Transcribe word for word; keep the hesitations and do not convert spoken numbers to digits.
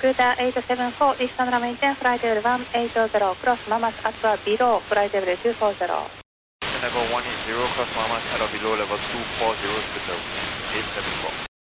Recruiter eight seven four, Eastern Maintain, flight level one eight zero, cross Mamas at below, flight level two four zero. Level one eight zero, cross Mamas at below, level two four zero, Recruiter eight seven four.